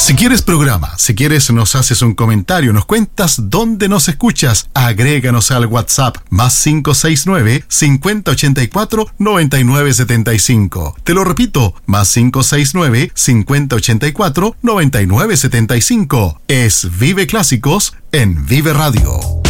Si quieres programa, si quieres nos haces un comentario, nos cuentas dónde nos escuchas, agréganos al WhatsApp +569 5084 9975. Te lo repito, +569 5084 9975. Es Vive Clásicos en Vive Radio.